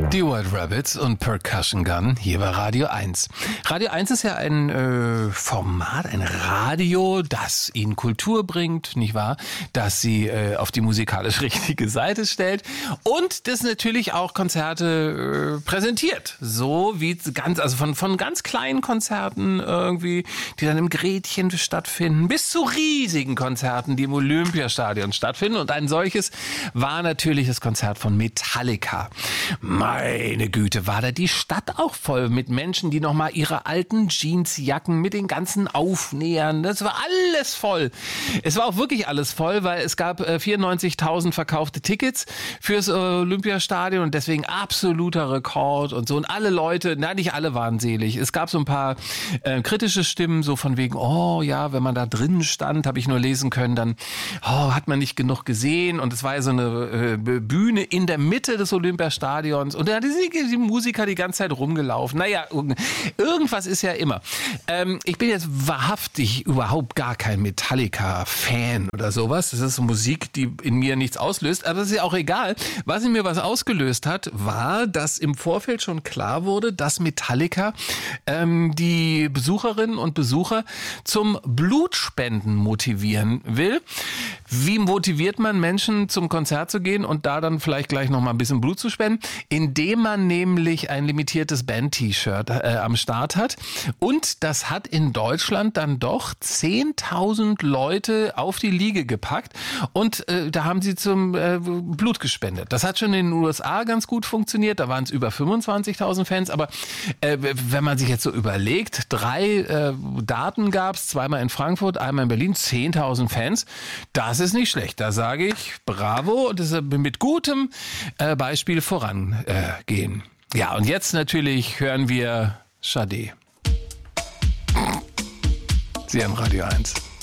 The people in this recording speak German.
Die White Rabbits und Percussion Gun hier bei Radio 1. Radio 1 ist ja ein Format, ein Radio, das Ihnen Kultur bringt, nicht wahr? Das Sie auf die musikalisch richtige Seite stellt und das natürlich auch Konzerte präsentiert. So wie von ganz kleinen Konzerten irgendwie, die dann im Gretchen stattfinden, bis zu riesigen Konzerten, die im Olympiastadion stattfinden. Und ein solches war natürlich das Konzert von Metallica. Meine Güte, war da die Stadt auch voll mit Menschen, die nochmal ihre alten Jeansjacken mit den ganzen Aufnähern, das war alles voll. Es war auch wirklich alles voll, weil es gab 94.000 verkaufte Tickets fürs Olympiastadion und deswegen absoluter Rekord und so. Und alle Leute, nicht alle waren selig. Es gab so ein paar kritische Stimmen, so von wegen, oh ja, wenn man da drin stand, habe ich nur lesen können, dann hat man nicht genug gesehen. Und es war ja so eine Bühne in der Mitte des Olympiastadions. Und da sind die Musiker die ganze Zeit rumgelaufen. Naja, irgendwas ist ja immer. Ich bin jetzt wahrhaftig überhaupt gar kein Metallica-Fan oder sowas. Das ist so Musik, die in mir nichts auslöst. Aber das ist ja auch egal. Was in mir was ausgelöst hat, war, dass im Vorfeld schon klar wurde, dass Metallica die Besucherinnen und Besucher zum Blutspenden motivieren will. Wie motiviert man Menschen, zum Konzert zu gehen und da dann vielleicht gleich noch mal ein bisschen Blut zu spenden? Indem man nämlich ein limitiertes Band-T-Shirt am Start hat. Und das hat in Deutschland dann doch 10.000 Leute auf die Liege gepackt. Und da haben sie zum Blut gespendet. Das hat schon in den USA ganz gut funktioniert. Da waren es über 25.000 Fans. Aber wenn man sich jetzt so überlegt, 3 Daten gab es, zweimal in Frankfurt, einmal in Berlin, 10.000 Fans. Das ist nicht schlecht. Da sage ich bravo. Und das ist mit gutem Beispiel vorangehen. Ja, und jetzt natürlich hören wir Sade. Sie haben Radio 1.